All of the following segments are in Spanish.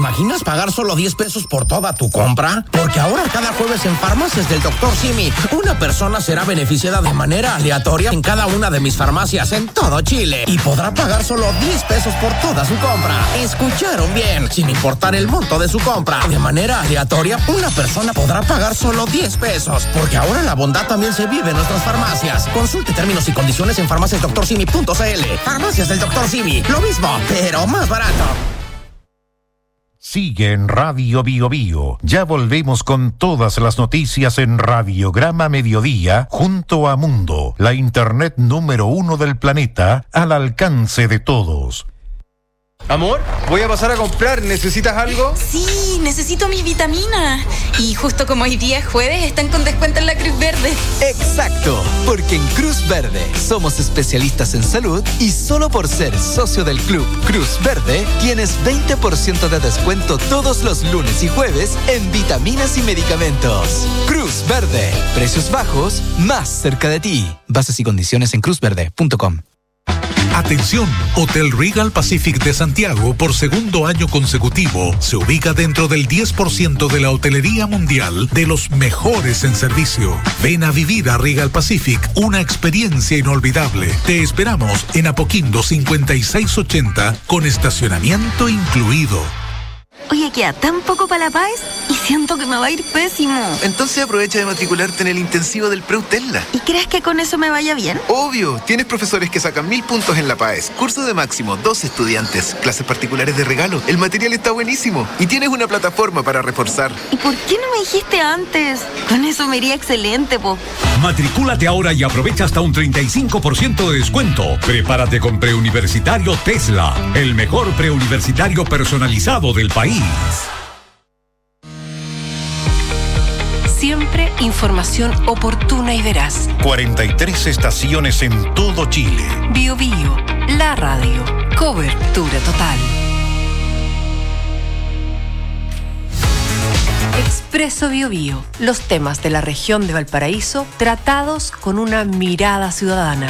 imaginas pagar solo 10 pesos por toda tu compra? Porque ahora cada jueves en Farmacias del Dr. Simi, una persona será beneficiada de manera aleatoria en cada una de mis farmacias en todo Chile y podrá pagar solo 10 pesos por toda su compra. ¿Escucharon bien? Sin importar el monto de su compra, de manera aleatoria, una persona podrá pagar solo 10 pesos. Porque ahora la bondad también se vive en nuestras farmacias. Consulte términos y condiciones en farmaciasdrsimi.cl. Farmacias del Dr. Simi, lo mismo, pero más barato. Sigue en Radio Bio Bio. Ya volvemos con todas las noticias en Radiograma Mediodía junto a Mundo, la internet número 1 del planeta, al alcance de todos. Amor, voy a pasar a comprar. ¿Necesitas algo? Sí, necesito mis vitaminas. Y justo como hoy día es jueves, están con descuento en la Cruz Verde. Exacto, porque en Cruz Verde somos especialistas en salud y solo por ser socio del club Cruz Verde tienes 20% de descuento todos los lunes y jueves en vitaminas y medicamentos. Cruz Verde, precios bajos, más cerca de ti. Bases y condiciones en cruzverde.com. Atención, Hotel Regal Pacific de Santiago por segundo año consecutivo se ubica dentro del 10% de la hotelería mundial de los mejores en servicio. Ven a vivir a Regal Pacific una experiencia inolvidable. Te esperamos en Apoquindo 5680 con estacionamiento incluido. Oye, queda tan poco para la PAES y siento que me va a ir pésimo. Entonces aprovecha de matricularte en el intensivo del Preutella. ¿Y crees que con eso me vaya bien? Obvio, tienes profesores que sacan 1000 puntos en la PAES. Curso de máximo, 2 estudiantes, clases particulares de regalo. El material está buenísimo y tienes una plataforma para reforzar. ¿Y por qué no me dijiste antes? Con eso me iría excelente, po. Matricúlate ahora y aprovecha hasta un 35% de descuento. Prepárate con Preuniversitario Tesla, el mejor preuniversitario personalizado del país. Siempre información oportuna y veraz. 43 estaciones en todo Chile. Bio Bio, la radio. Cobertura total. Expreso Bio Bio. Los temas de la región de Valparaíso tratados con una mirada ciudadana.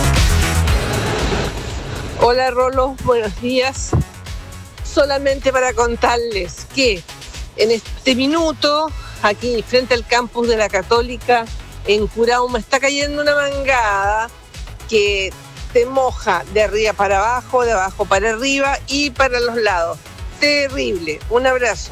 Hola Rolo, buenos días. Solamente para contarles que en este minuto, aquí frente al campus de la Católica, en Curauma, está cayendo una mangada que te moja de arriba para abajo, de abajo para arriba y para los lados. Terrible. Un abrazo.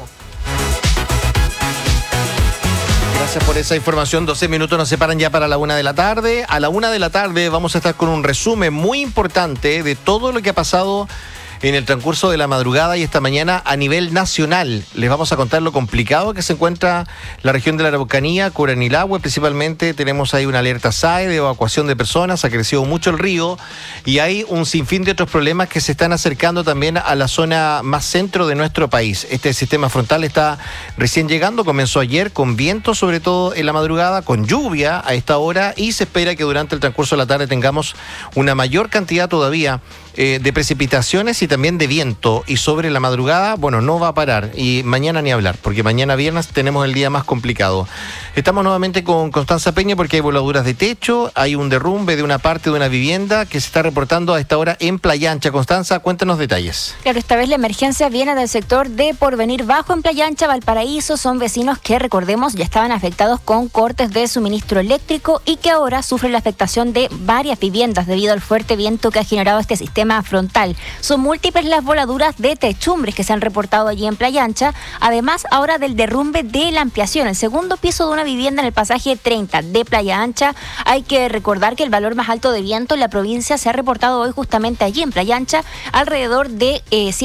Gracias por esa información. 12 minutos nos separan ya para la 1 de la tarde. A la 1 de la tarde vamos a estar con un resumen muy importante de todo lo que ha pasado en el transcurso de la madrugada y esta mañana a nivel nacional. Les vamos a contar lo complicado que se encuentra la región de la Araucanía, Curanilahue principalmente. Tenemos ahí una alerta SAE de evacuación de personas, ha crecido mucho el río y hay un sinfín de otros problemas que se están acercando también a la zona más centro de nuestro país. Este sistema frontal está recién llegando, comenzó ayer con viento, sobre todo en la madrugada, con lluvia a esta hora y se espera que durante el transcurso de la tarde tengamos una mayor cantidad todavía de precipitaciones y también de viento, y sobre la madrugada, bueno, no va a parar, y mañana ni hablar, porque mañana viernes tenemos el día más complicado. Estamos nuevamente con Constanza Peña porque hay voladuras de techo, hay un derrumbe de una parte de una vivienda que se está reportando a esta hora en Playa Ancha. Constanza, cuéntanos detalles. Claro, esta vez la emergencia viene del sector de Porvenir Bajo en Playa Ancha, Valparaíso. Son vecinos que, recordemos, ya estaban afectados con cortes de suministro eléctrico y que ahora sufren la afectación de varias viviendas debido al fuerte viento que ha generado este sistema frontal. Son múltiples las voladuras de techumbres que se han reportado allí en Playa Ancha, además ahora del derrumbe de la ampliación, el segundo piso de una vivienda en el pasaje 30 de Playa Ancha. Hay que recordar que el valor más alto de viento en la provincia se ha reportado hoy justamente allí en Playa Ancha, alrededor de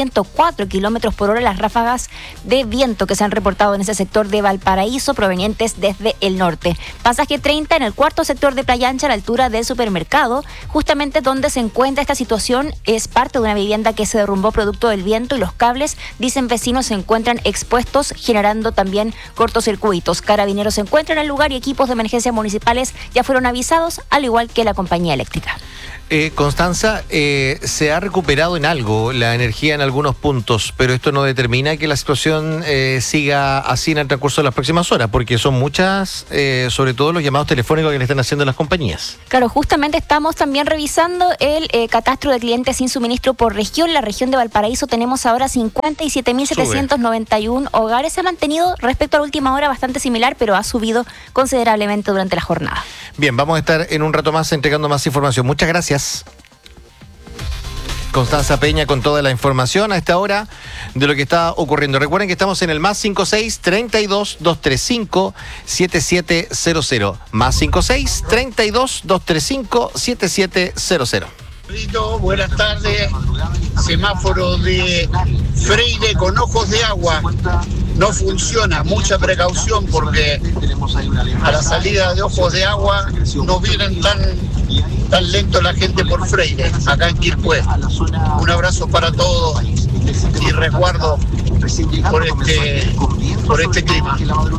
104 kilómetros por hora las ráfagas de viento que se han reportado en ese sector de Valparaíso provenientes desde el norte. Pasaje 30 en el cuarto sector de Playa Ancha, a la altura del supermercado, justamente donde se encuentra esta situación. Es parte de una vivienda que se derrumbó producto del viento y los cables, dicen vecinos, se encuentran expuestos, generando también cortocircuitos. Carabineros se encuentran en el lugar y equipos de emergencia municipales ya fueron avisados, al igual que la compañía eléctrica. Constanza, se ha recuperado en algo la energía en algunos puntos, pero esto no determina que la situación siga así en el transcurso de las próximas horas, porque son muchas, sobre todo los llamados telefónicos que le están haciendo las compañías. Claro, justamente estamos también revisando el catastro de clientes actualmente sin suministro por región. La región de Valparaíso tenemos ahora 57.791 hogares. Se ha mantenido respecto a la última hora bastante similar, pero ha subido considerablemente durante la jornada. Bien, vamos a estar en un rato más entregando más información. Muchas gracias. Constanza Peña con toda la información a esta hora de lo que está ocurriendo. Recuerden que estamos en el +56 32 235 7700. +56 32 235 7700. Buenas tardes. Semáforo de Freire con ojos de agua no funciona. Mucha precaución porque a la salida de ojos de agua no vienen tan lento la gente por Freire, acá en Quilpué. Un abrazo para todos y resguardo por este clima.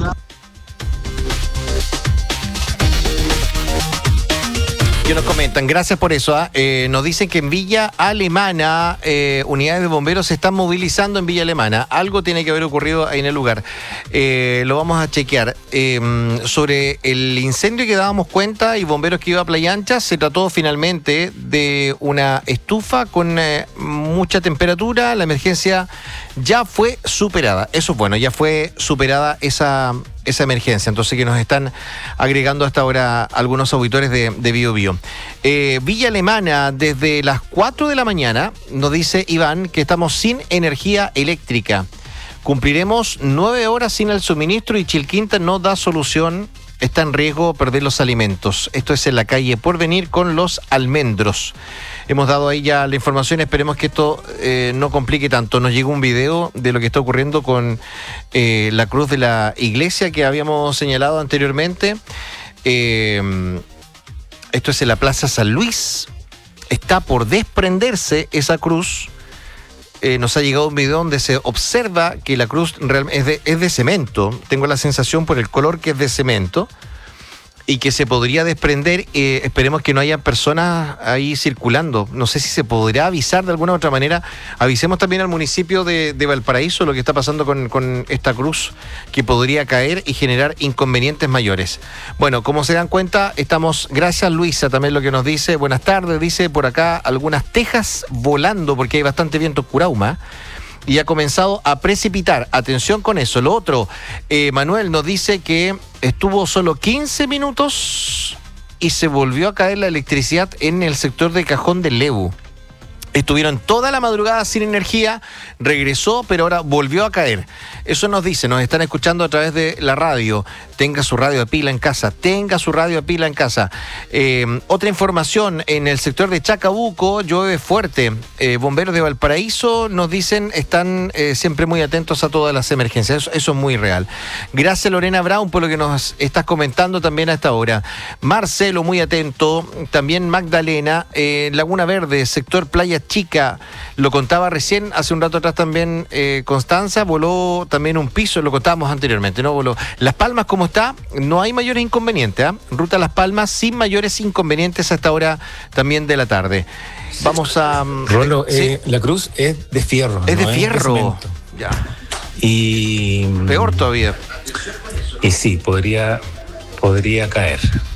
Que nos comentan, gracias por eso. Nos dicen que en Villa Alemana unidades de bomberos se están movilizando en Villa Alemana. Algo tiene que haber ocurrido ahí en el lugar. Lo vamos a chequear. Sobre el incendio que dábamos cuenta y bomberos que iba a Playa Ancha, se trató finalmente de una estufa con mucha temperatura. La emergencia ya fue superada. Eso es bueno, ya fue superada esa emergencia. Entonces que nos están agregando hasta ahora algunos auditores de Bio Bio. Villa Alemana, desde las 4 de la mañana, nos dice Iván que estamos sin energía eléctrica. Cumpliremos 9 horas sin el suministro y Chilquinta no da solución. Está en riesgo perder los alimentos. Esto es en la calle Porvenir con Los Almendros. Hemos dado ahí ya la información, esperemos que esto no complique tanto. Nos llegó un video de lo que está ocurriendo con la cruz de la iglesia que habíamos señalado anteriormente. Esto es en la Plaza San Luis. Está por desprenderse esa cruz. Nos ha llegado un video donde se observa que la cruz es de cemento. Tengo la sensación por el color que es de cemento y que se podría desprender. Esperemos que no haya personas ahí circulando. No sé si se podrá avisar de alguna u otra manera. Avisemos también al municipio de Valparaíso lo que está pasando con esta cruz que podría caer y generar inconvenientes mayores. Bueno, como se dan cuenta, estamos, gracias Luisa también lo que nos dice. Buenas tardes, dice por acá algunas tejas volando porque hay bastante viento en Curauma. Y ha comenzado a precipitar. Atención con eso. Lo otro, Manuel nos dice que estuvo solo 15 minutos y se volvió a caer la electricidad en el sector de Cajón del Lebu. Estuvieron toda la madrugada sin energía, regresó, pero ahora volvió a caer. Eso nos dice, nos están escuchando a través de la radio. Tenga su radio a pila en casa, tenga su radio a pila en casa. Otra información, en el sector de Chacabuco llueve fuerte. Bomberos de Valparaíso nos dicen, están siempre muy atentos a todas las emergencias. Eso es muy real. Gracias Lorena Brown por lo que nos estás comentando también a esta hora. Marcelo, muy atento. También Magdalena, Laguna Verde, sector Playa Chica, lo contaba recién, hace un rato atrás también Constanza, voló también un piso, lo contábamos anteriormente, ¿no? Voló. Las Palmas, ¿cómo está? No hay mayores inconvenientes, ¿eh? Ruta Las Palmas sin mayores inconvenientes hasta ahora también de la tarde. Vamos a... Rolo, ¿sí? La cruz es de fierro. Es no de fierro. Ya. Y... peor todavía. Y sí, podría caer.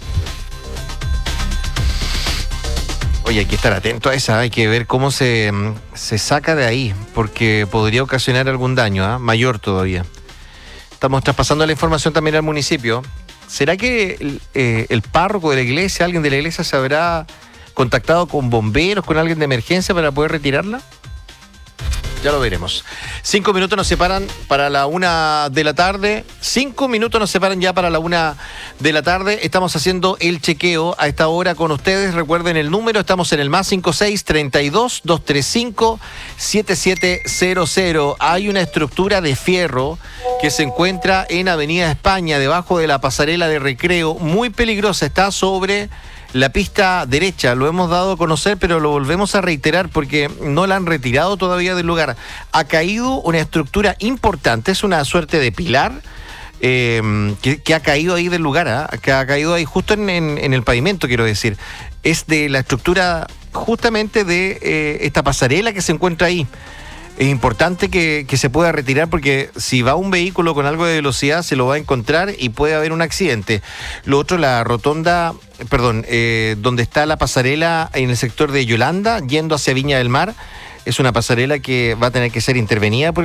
Oye, hay que estar atento a esa, hay que ver cómo se saca de ahí, porque podría ocasionar algún daño, mayor todavía. Estamos traspasando la información también al municipio. ¿Será que el párroco de la iglesia, alguien de la iglesia, se habrá contactado con bomberos, con alguien de emergencia para poder retirarla? Ya lo veremos. 5 minutos nos separan para la 1 de la tarde. 5 minutos nos separan ya para la 1 de la tarde. Estamos haciendo el chequeo a esta hora con ustedes. Recuerden el número. Estamos en el +56 32 235 7700. Hay una estructura de fierro que se encuentra en Avenida España, debajo de la pasarela de recreo. Muy peligrosa. Está sobre la pista derecha. Lo hemos dado a conocer, pero lo volvemos a reiterar porque no la han retirado todavía del lugar. Ha caído una estructura importante, es una suerte de pilar que ha caído ahí del lugar, que ha caído ahí justo en el pavimento, quiero decir. Es de la estructura justamente de esta pasarela que se encuentra ahí. es importante que se pueda retirar, porque si va un vehículo con algo de velocidad se lo va a encontrar y puede haber un accidente. Lo otro, la rotonda, donde está la pasarela en el sector de Yolanda, yendo hacia Viña del Mar, es una pasarela que va a tener que ser intervenida por